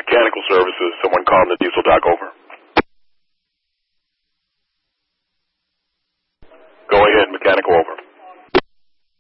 Mechanical Services. Someone calling the diesel dock, over. Go ahead, Mechanical, over.